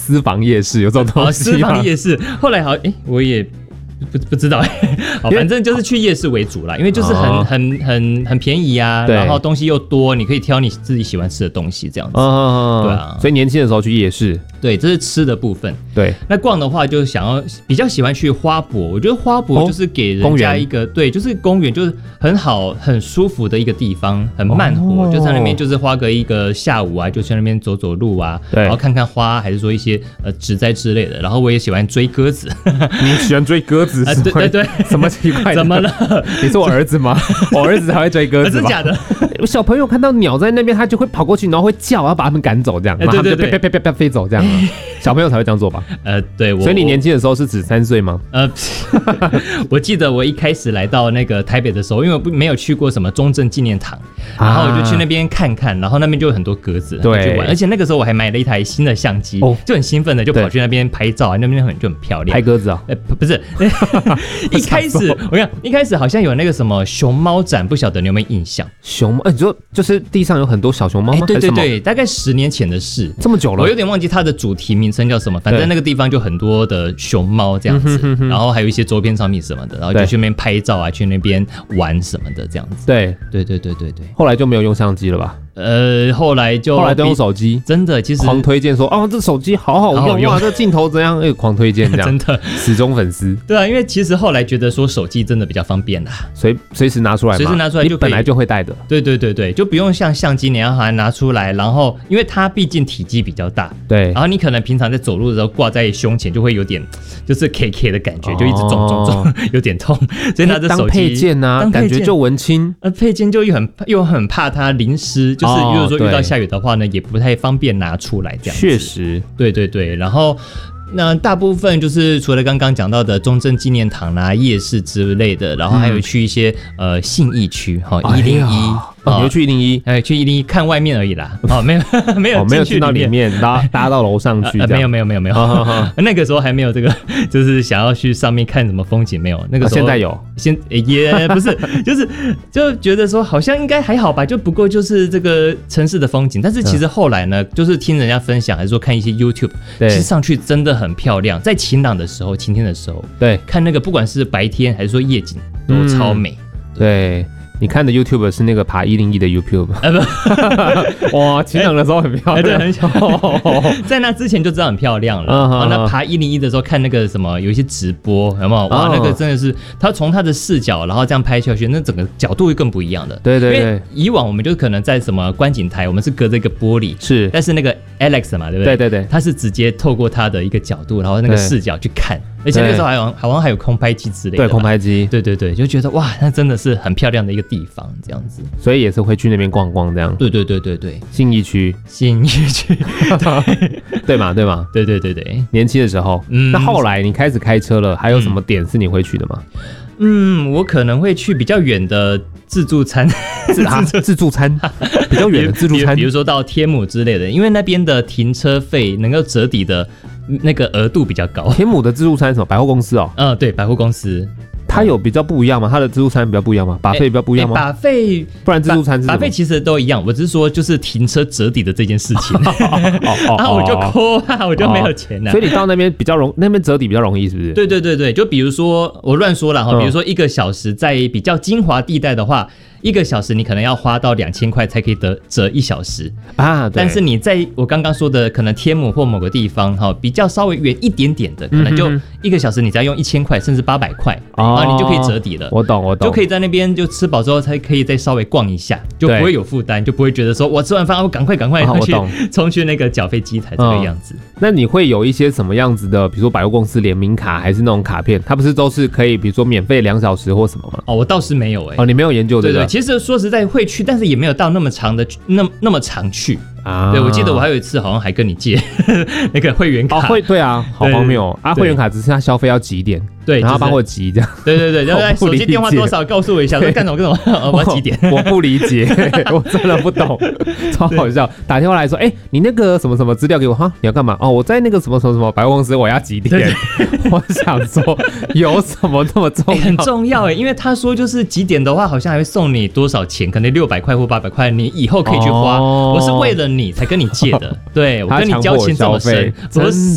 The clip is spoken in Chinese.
私房夜市有这种东西吗？ 私房夜市，后来我也不知道好，反正就是去夜市为主啦，因为就是很便宜啊，然后东西又多，你可以挑你自己喜欢吃的东西这样子。对啊， 所以年轻的时候去夜市， 对，这是吃的部分。 对， 那逛的话就比较喜欢去花博，我觉得花博就是给人家一个对，就是公园，就是很好很舒服的一个地方，很慢活，就在那边就是花一个下午啊，就去那边走走路啊，然后看看花，还是说一些植栽之类的。然后我也喜欢追鸽子， 你喜欢追鸽子？ 对， 什么奇怪的？ 怎么了？ 你是我儿子吗？我儿子才会追鸽子吧？ 真假的？ 小朋友看到鸟在那边，他就会跑过去，然后会叫，要把他们赶走，这样，然后他们就啪飞走，这样啊。小朋友才会这样做吧？ 对。 所以你年轻的时候是指3岁吗？ 我记得我一开始来到那个台北的时候，因为我没有去过什么中正纪念堂，然后我就去那边看看，然后那边就有很多鸽子，对，去玩。而且那个时候我还买了一台新的相机，就很兴奋的就跑去那边拍照，那边就很漂亮。 拍鸽子啊？ 不是，一开始好像有那个什么熊猫展，不晓得你有没有印象？ 熊猫，你说就是地上有很多小熊猫吗？ 对，大概10年前的事， 这么久了， 我有点忘记它的主题名称叫什么，反正那个地方就很多的熊猫这样子，然后还有一些周边商品什么的，然后就去那边拍照啊，去那边玩什么的这样子。对。 后来就没有用相机了吧？ 后来都用手机， 真的，其实狂推荐说这手机好好用啊，这镜头怎样？狂推荐这样， 真的死忠粉丝。 对啊，因为其实后来觉得说手机真的比较方便啦， 随时拿出来嘛，你本来就会带的。对， 就不用像相机你要还拿出来，然后因为它毕竟体积比较大，对，然后你可能平常在走路的时候挂在胸前就会有点就是 KK 的感觉，就一直撞，有点痛，所以拿着手机当配件啊，感觉就文青。 配件就又很怕它淋湿，就是如果说遇到下雨的话呢，也不太方便拿出来这样子。 确实， 对，然后那大部分就是除了刚刚讲到的中正纪念堂啦、夜市之类的，然后还有去一些信义区101。 你就去101， 去101看外面而已啦。没有进到里面，搭到楼上去。 没有。那个时候还没有这个，就是想要去上面看什么风景，没有。那个时候现在有， 也不是，就觉得说好像应该还好吧，就不过就是这个城市的风景。但是其实后来呢，就是听人家分享，还是说看一些 YouTube， 其实上去真的很漂亮。在晴天的时候，对，看那个不管是白天还是说夜景，都超美。 对。你看的 YouTube 是那个爬101的 YouTube， 哇，晴朗的时候很漂亮， 对，很小。在那之前就知道很漂亮了。那爬101的时候看那个什么，有一些直播，有没有？哇，那个真的是他从他的视角，然后这样拍下去，那整个角度会更不一样的。对，因为以往我们就可能在什么观景台，我们是隔着一个玻璃，是，但是那个 Alex 嘛，对不对？对，他是直接透过他的一个角度，然后那个视角去看。而且那个时候好像还有空拍机之类的， 对，空拍机， 对，就觉得哇，那真的是很漂亮的一个地方，这样子， 所以也是会去那边逛逛这样。 对， 信义区，对嘛，对，年轻的时候，那后来你开始开车了，还有什么点是你会去的吗？ 我可能会去比较远的自助餐， 自助餐比较远的自助餐， 比如说到天母之类的，因为那边的停车费能够折抵的那个额度比较高。 天母的自助餐是什么？百货公司哦？ 对，百货公司。 它有比较不一样吗？它的自助餐比较不一样吗？把费比较不一样吗？ 把费， 不然自助餐是什么？ 把费其实都一样，我只是说就是停车折抵的这件事情。我就抠啊，我就没有钱了。 所以你到那边那边折抵比较容易，是不是？ 对，就比如说我乱说了哈，比如说1个小时在比较精华地带的话。1个小时你可能要花到2000块才可以折1小时啊，但是你在我刚刚说的可能天母或某个地方比较稍微远一点点的，可能就1个小时你只要用1000块甚至800块你就可以折抵了。 我懂， 就可以在那边就吃饱之后才可以再稍微逛一下，就不会有负担，就不会觉得说我吃完饭我赶快冲去那个缴费机台这个样子。 那你会有一些什么样子的，比如说百货公司联名卡还是那种卡片，它不是都是可以比如说免费2小时或什么吗？ 我倒是没有你没有研究这个。 其实说实在会去，但是也没有到那么长的那么常去啊。对，我记得我还有一次好像还跟你借那个会员卡。 对啊，好荒谬啊！会员卡只是他消费要几点，对，然后帮我集这样。 对，然后手机电话多少告诉我一下，说干什么，我要几点？ 我不理解，我真的不懂，超好笑。打电话来说，你那个什么什么资料给我哈，你要干嘛？我在那个什么什么百货公司，我要几点？我想说有什么那么重要？ 很重要因为他说就是几点的话，好像还会送你多少钱，可能600块或800块，你以后可以去花。我是为了你才跟你借的，对，我跟你交情这么深，